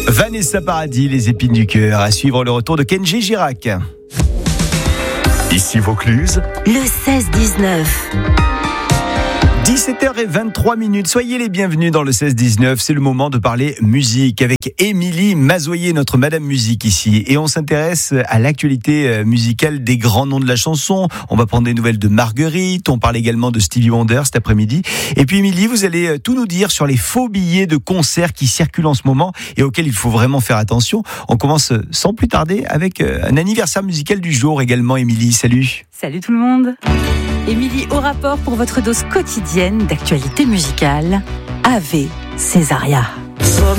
Vanessa Paradis, les épines du cœur. À suivre le retour de Kenji Girac. Ici Vaucluse, le 16-19. 17h23. Soyez les bienvenus dans le 16-19. C'est le moment de parler musique avec Émilie Mazoyer, notre Madame Musique ici. Et on s'intéresse à l'actualité musicale des grands noms de la chanson. On va prendre des nouvelles de Marguerite. On parle également de Stevie Wonder cet après-midi. Et puis Émilie, vous allez tout nous dire sur les faux billets de concert qui circulent en ce moment et auxquels il faut vraiment faire attention. On commence sans plus tarder avec un anniversaire musical du jour également. Émilie, salut. Salut tout le monde. Émilie au rapport pour votre dose quotidienne d'actualité musicale. Ave Césaria.